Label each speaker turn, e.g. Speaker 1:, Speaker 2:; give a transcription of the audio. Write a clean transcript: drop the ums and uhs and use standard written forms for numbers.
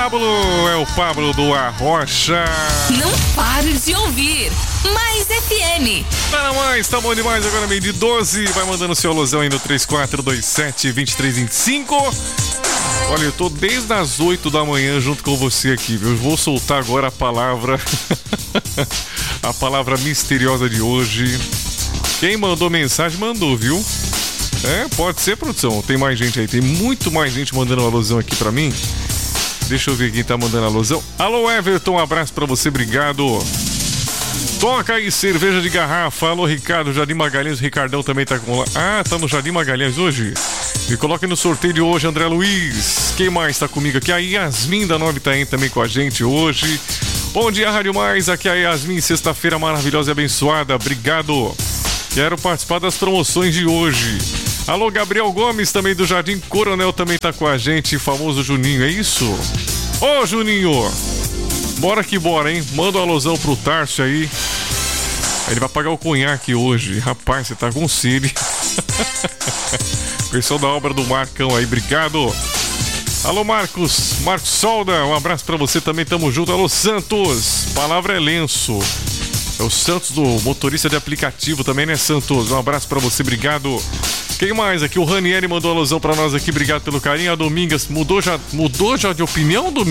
Speaker 1: É o Pablo do Arrocha.
Speaker 2: Não pare de ouvir Mais FM.
Speaker 1: Para mais, tá bom demais. Agora meio de 12. Vai mandando seu alusão aí no 3427-2325. Olha, eu tô desde as 8 da manhã junto com você aqui, viu? Eu vou soltar agora a palavra a palavra misteriosa de hoje. Quem mandou mensagem, mandou, viu? Pode ser, produção. Tem mais gente aí, tem muito mais gente mandando uma alusão aqui pra mim. Deixa eu ver quem tá mandando a alusão. Alô, Everton, um abraço pra você, obrigado. Toca aí, cerveja de garrafa. Alô, Ricardo, Jardim Magalhães. O Ricardão também tá com... Ah, tá no Jardim Magalhães hoje? Me coloque no sorteio de hoje, André Luiz. Quem mais tá comigo aqui? A Yasmin da Nova Itaém também com a gente hoje. Bom dia, Rádio Mais. Aqui é a Yasmin, sexta-feira maravilhosa e abençoada. Obrigado. Quero participar das promoções de hoje. Alô, Gabriel Gomes, também do Jardim Coronel, também tá com a gente. Famoso Juninho, é isso? Ô, Juninho! Bora que bora, hein? Manda uma alusão pro Tárcio aí. Ele vai pagar o conhaque hoje. Rapaz, você tá com sede. Pessoal da obra do Marcão aí, obrigado. Alô, Marcos Solda, um abraço pra você também, tamo junto. Alô, Santos, palavra é lenço. É o Santos do motorista de aplicativo também, né, Santos? Um abraço pra você, obrigado. Quem mais aqui? O Ranieri mandou alusão pra nós aqui, obrigado pelo carinho. A Domingas mudou já de opinião, Domingas?